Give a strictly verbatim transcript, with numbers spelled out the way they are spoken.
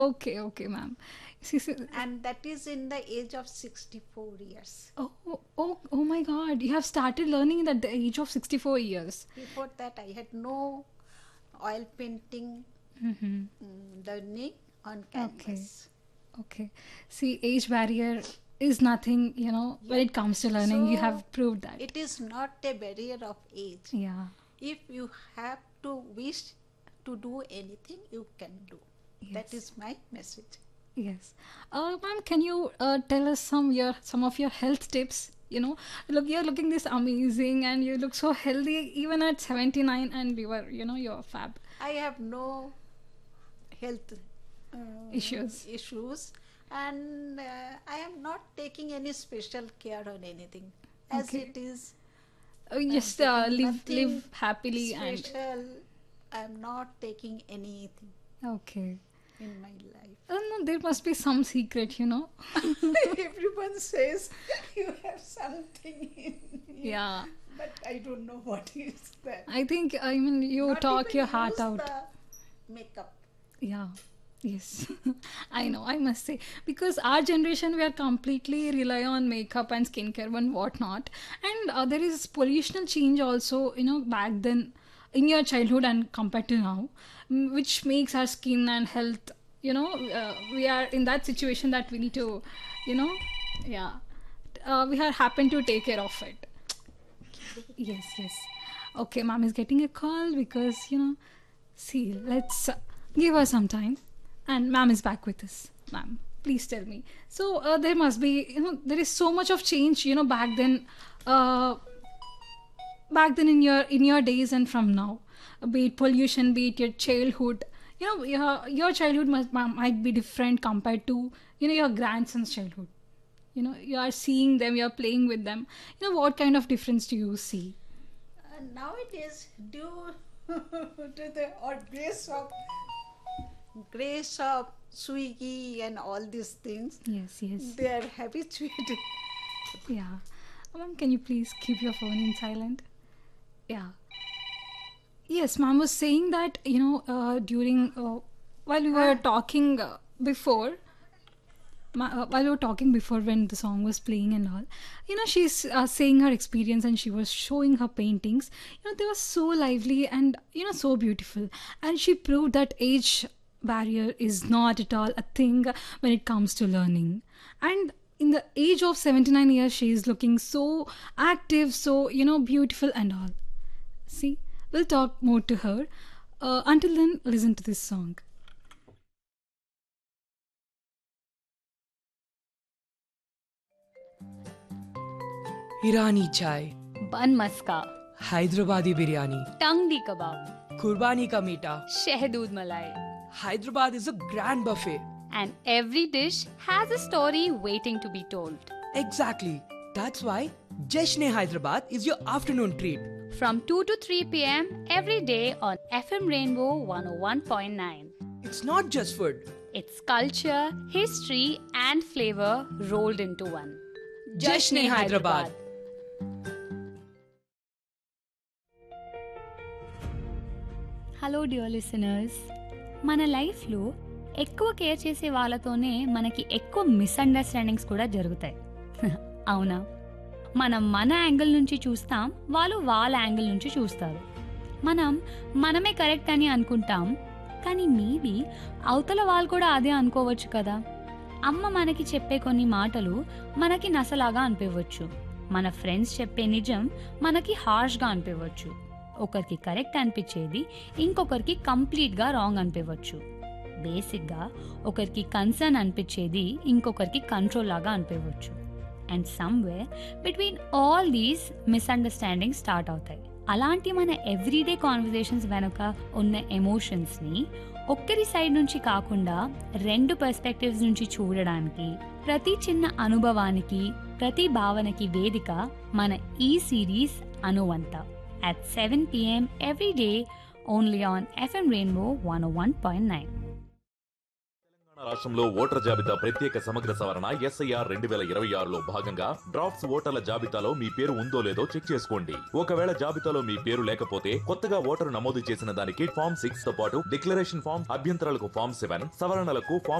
Okay, okay, ma'am. See, see, and that is in the age of sixty-four years. oh, oh, oh my God! You have started learning at the age of sixty-four years. Before that, I had no oil painting Mm-hmm. mm, learning on Okay, canvas. okay. See, age barrier is nothing, you know, when Yeah. it comes to learning. You So have proved that. it is not a barrier of age. Yeah. If you have to wish to do anything, you can do. That Yes. is my message. Yes. Uh, ma'am, can you uh, tell us some your some of your health tips? You know, look, you're looking this amazing, and you look so healthy even at seventy-nine, and you are, you know, you're fab. I have no health uh, Issues. issues, and uh, I am not taking any special care on anything. As Okay. it is, Uh, I am just uh, taking live nothing live happily and special. I am not taking anything okay. in my life. Uh, no, there must be some secret, you know. Everyone says you have something in you, Yeah. but I don't know what is that. I think I mean you Not talk your even heart use out. the makeup. Yeah. Yes. I know, I must say. Because our generation we are completely rely on makeup and skincare and whatnot. And uh, there is pollutional change also, you know, back then in your childhood and compared to now, mm, which makes our skin and health, you know, uh, we are in that situation that we need to, you know, yeah. Uh, we are happen to take care of it. Yes, yes. Okay, mom is getting a call because, you know, see, let's uh, give her some time. And ma'am is back with us. Ma'am, please tell me. So, uh, there must be, you know, there is so much of change, you know, back then, uh, back then in your in your days and from now, be it pollution, be it your childhood. You know, your, your childhood must, might be different compared to, you know, your grandson's childhood. You know, you are seeing them, you are playing with them. You know, what kind of difference do you see? Uh, nowadays, due to the or grace of grace of Swiggy and all these things, Yes, yes. they are habituated. Yeah. Ma'am, can you please keep your phone in silent? Yeah. Yes, ma'am was saying that, you know, uh, during, uh, while we were Ah, talking uh, before, ma- uh, while we were talking before when the song was playing and all, you know, she's uh, saying her experience and she was showing her paintings. You know, they were so lively and, you know, so beautiful. And she proved that age barrier is not at all a thing when it comes to learning. And in the age of seventy-nine years, she is looking so active, so, you know, beautiful and all. See, we'll talk more to her. Uh, until then, listen to this song. ईरानी चाय, बन मस्का, हैदराबादी बिरयानी, टंगडी कबाब, कुर्बानी का मीठा. शहदूद मलाई. Hyderabad is a grand buffet. And every dish has a story waiting to be told. Exactly. That's why Jashne Hyderabad is your afternoon treat. From two to three p m every day on F M Rainbow one oh one point nine. It's not just food. It's culture, history, and flavor rolled into one. Jashne Hyderabad. Hello dear listeners, మన లైఫ్లో ఎక్కువ care చేసే వాళ్ళతోనే మనకి ఎక్కువ misunderstandings కూడా జరుగుతాయి. అవునా? మనం మన యాంగిల్ నుంచి చూస్తాం, వాళ్ళు వాళ్ళ యాంగిల్ నుంచి చూస్తారు. మనం మనమే కరెక్ట్ అని అనుకుంటాం, కానీ మేబీ అవతల వాళ్ళు కూడా అదే అనుకోవచ్చు కదా. అమ్మ మనకి చెప్పే కొన్ని మాటలు మనకి నసలాగా అనిపించవచ్చు. మన ఫ్రెండ్స్ చెప్పే నిజం మనకి హార్ష్గా అనిపించవచ్చు. ఒకరికి కరెక్ట్ అనిపించేది ఇంకొకరికి కంప్లీట్గా రాంగ్ అనిపించవచ్చు. బేసిక్గా ఒకరికి కన్సర్న్ అనిపించేది ఇంకొకరికి కంట్రోల్ లాగా అనిపించవచ్చు. And somewhere between all these misunderstanding start అవుతాయి. అలాంటి మన ఎవ్రీడే కాన్వర్జేషన్స్ వెనుక ఉన్న ఎమోషన్స్ని ఒక్కరి సైడ్ నుంచి కాకుండా రెండు పర్స్పెక్టివ్స్ నుంచి చూడడానికి, ప్రతి చిన్న అనుభవానికి, ప్రతి భావనకి వేదిక మన ఈ series అనువంత. At seven p m every day, only on F M Rainbow one oh one point nine. రాష్ట్రంలో ఓటర్ జాబితా ప్రత్యేక సమగ్ర సవరణ ఎస్ఐఆర్ రెండు వేల ఇరవై ఆరులో భాగంగా డ్రాఫ్ట్స్ ఓటర్ల జాబితాలో మీ పేరు ఉందో లేదో చెక్ చేసుకోండి. ఒకవేళ జాబితాలో మీ పేరు లేకపోతే కొత్తగా ఓటరు నమోదు చేసిన దానికి ఫామ్ సిక్స్ తో పాటు డిక్లరేషన్ ఫామ్, అభ్యంతరాలకు ఫామ్ సెవెన్, సవరణలకు ఫామ్